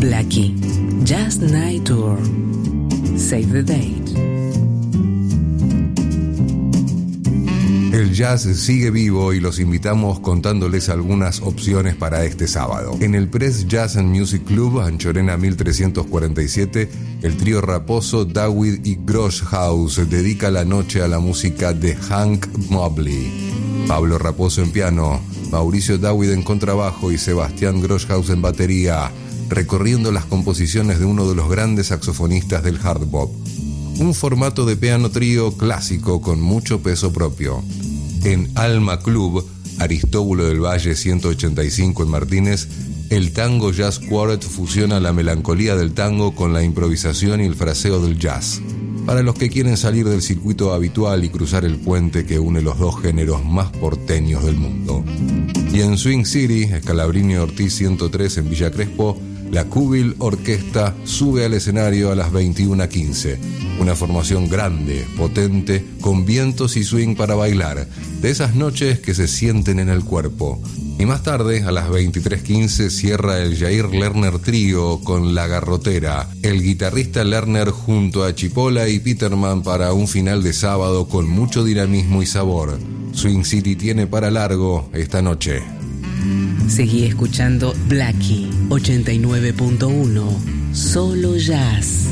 Blackie, Jazz Night Tour. Save the date. El jazz sigue vivo y los invitamos contándoles algunas opciones para este sábado. En el Press Jazz and Music Club, Anchorena 1347, el trío Raposo, Dawid y Grosshaus dedica la noche a la música de Hank Mobley. Pablo Raposo en piano, Mauricio Dawid en contrabajo y Sebastián Grosshaus en batería, recorriendo las composiciones de uno de los grandes saxofonistas del hard bop. Un formato de piano trío clásico con mucho peso propio. En Alma Club, Aristóbulo del Valle 185 en Martínez, el Tango Jazz Quartet fusiona la melancolía del tango con la improvisación y el fraseo del jazz, para los que quieren salir del circuito habitual y cruzar el puente que une los dos géneros más porteños del mundo. Y en Swing City, Scalabrini Ortiz 103 en Villa Crespo, la Cubil Orquesta sube al escenario a las 21:15. Una formación grande, potente, con vientos y swing para bailar, de esas noches que se sienten en el cuerpo. Y más tarde, a las 23:15, cierra el Jair Lerner Trío con La Garrotera, el guitarrista Lerner junto a Chipola y Peterman para un final de sábado con mucho dinamismo y sabor. Swing City tiene para largo esta noche. Seguí escuchando Blackie 89.1, solo jazz.